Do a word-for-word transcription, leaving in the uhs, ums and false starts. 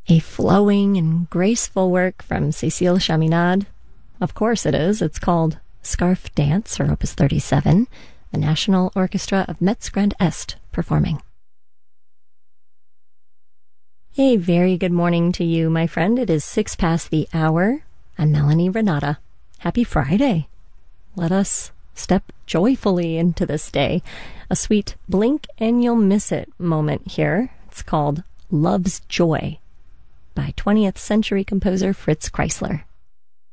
A flowing and graceful work from Cécile Chaminade. Of course it is. It's called Scarf Dance, or Opus thirty-seven, the National Orchestra of Metz Grand Est performing. A very good morning to you, my friend. It is six past the hour. I'm Melanie Renata. Happy Friday. Let us step joyfully into this day. A sweet blink and you'll miss it moment here. It's called Love's Joy by twentieth century composer Fritz Kreisler.